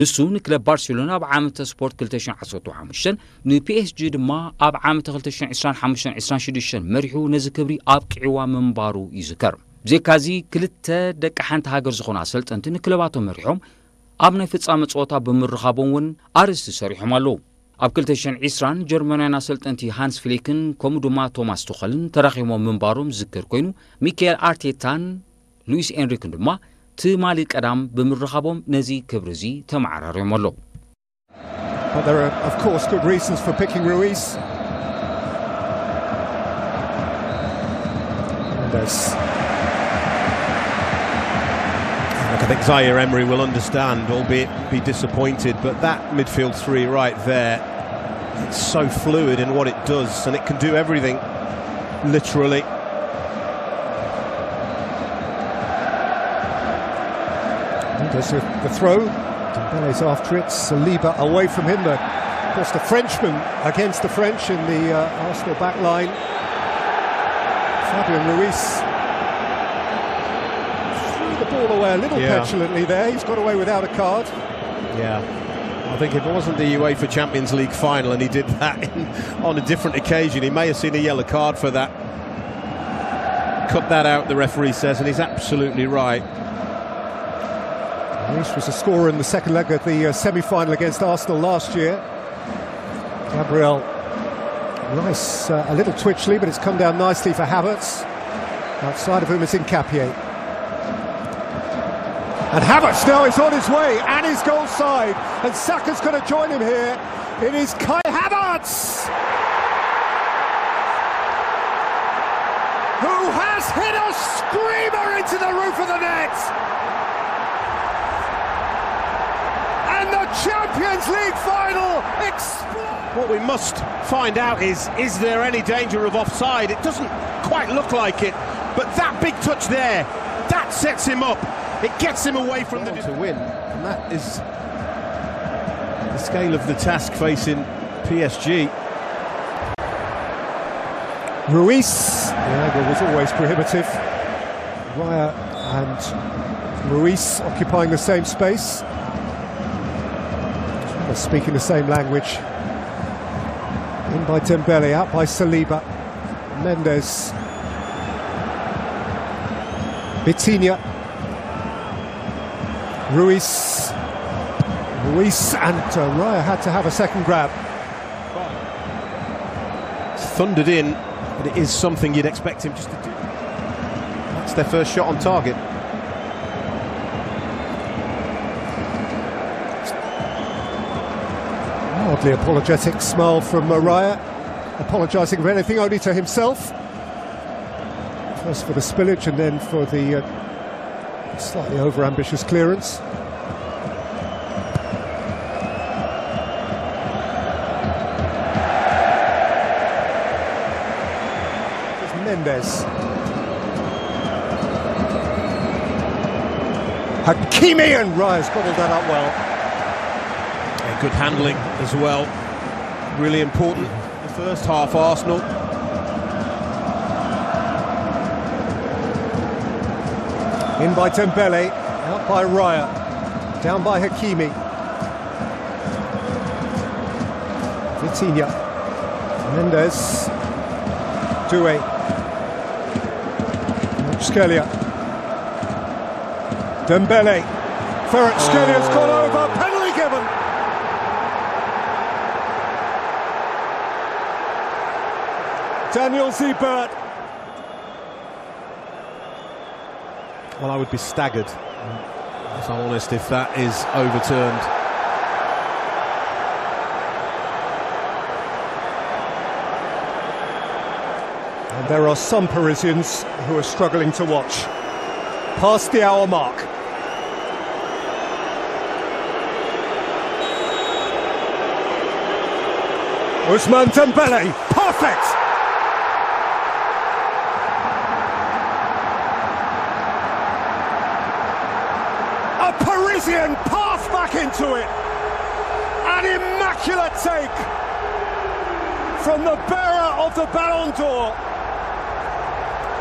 ንሱ ንክለብ ባርሴሎና ኣብ ዓመተ ስፖርት 2015 ንፒኤስጂ ድማ ኣብ ዓመተ 2025-26 መሪሑ ነዚ ክብሪ ኣብ ቅዕዋ መንባሩ ይዝከር። ብዘይካዚ ክልተ ደቂ ሓንቲ ሃገር ዝኾኑ ኣሰልጠንቲ ንክለባቶም መሪሖም ኣብ ናይ ፍጻመ ጸወታ ብምርኻቦም እውን ኣርእስቲ ሰሪሖም ኣለዉ። ኣብ 2020 ጀርመናውያን ኣሰልጠንቲ ሃንስ ፍሊክን ከምኡ ድማ ቶማስ ቱኸልን ተራኺቦም ምንባሮም ዝዝከር ኮይኑ ሚካኤል ኣርቴታን ሉዊስ ኤንሪክን ድማ ትማሊ ቀዳም ብምርኻቦም ነዚ ክብሪ እዚ ተመዓራርዮም ኣለዉ። But there are of course good reasons for picking Ruiz. I think Zaire Emery will understand, albeit be disappointed, but that midfield three right there, it's so fluid in what it does, and it can do everything, literally. Does the throw, Dembele's after it, Saliba away from him, of course the Frenchman against the French in the Arsenal back line. Fabian Ruiz threw the ball away a little petulantly there. He's got away without a card. Yeah, I think if it wasn't the UEFA Champions League final and he did that on a different occasion, he may have seen a yellow card for that. Cut that out, the referee says, and he's absolutely right. Ruiz was a scorer in the second leg of the semi-final against Arsenal last year. Gabriel Rice a little twitchy, but it's come down nicely for Havertz. Outside of whom is Nkapie. And Havertz now is on his way and his goal side, and Saka's going to join him here. It is Kai Havertz who has hit a screamer into the roof of the net. And the Champions League final explodes. What we must find out is there any danger of offside? It doesn't quite look like it, but that big touch there, that sets him up. It gets him away from the to win, and that is the scale of the task facing PSG. Ruiz, the angle was always prohibitive. Raya and Ruiz occupying the same space, speaking the same language. In by Dembele, out by Saliba, Mendes, Vitinha, Ruiz, and Raya had to have a second grab. It's thundered in, but it is something you'd expect him just to do. That's their first shot on target. Oddly apologetic smile from Raya, apologising for anything only to himself. First for the spillage and then for the slightly over-ambitious clearance. There's Mendes. Hakimi, and Raya's bottled that up well. Good handling as well, really important. The first half, Arsenal. In by Dembele, out by Raya, down by Hakimi. Vitinha, Mendes, Doué, Skelia, Dembele, Ferret Skelia's gone over, penalty given. Daniel Zibert. Well, I would be staggered, if I'm honest, if that is overturned. And there are some Parisians who are struggling to watch. Past the hour mark. Ousmane Dembele, perfect! A Parisian path back into it. An immaculate take from the bearer of the Ballon d'Or.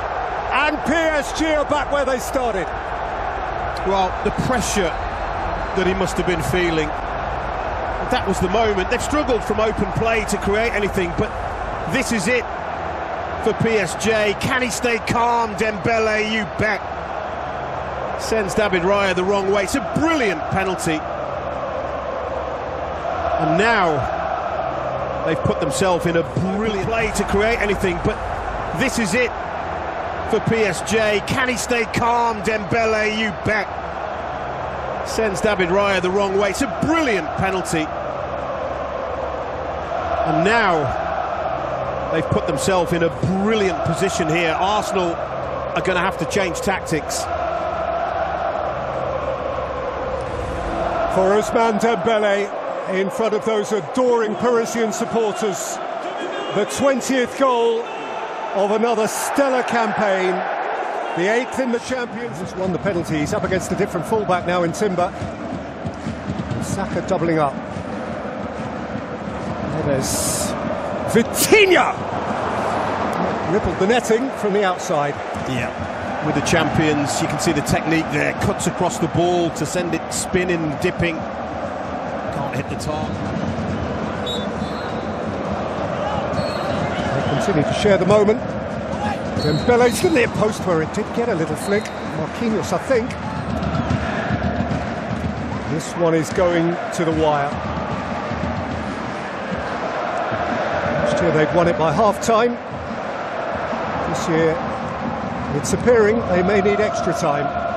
And PSG are back where they started. Well, the that he must have been feeling. That was the moment. They've struggled from open play to create anything, but this is it for PSG. Can he stay calm, Dembele? You bet. Sends David Raya the wrong way. It's a brilliant penalty. And now they've put themselves in a brilliant play to create anything, but this is it for PSG. Can he stay calm, Dembele? You bet. Sends David Raya the wrong way. It's a brilliant penalty. And now they've put themselves in a brilliant position here. Arsenal are going to have to change tactics. For Ousmane Dembele, in front of those adoring Parisian supporters, the 20th goal of another stellar campaign, the 8th in the Champions. He's won the penalty. He's up against a different fullback now in Timber. Saka doubling up. There's Vitinha! Rippled the netting from the outside. Yeah, with the champions, you can see the technique there. Cuts across the ball to send it spinning, dipping. Can't hit the target. They continue to share the moment. Dembele's the near post where it did get a little flick. Marquinhos, I think. This one is going to the wire. Last year they'd won it by half-time. This year it's appearing they may need extra time.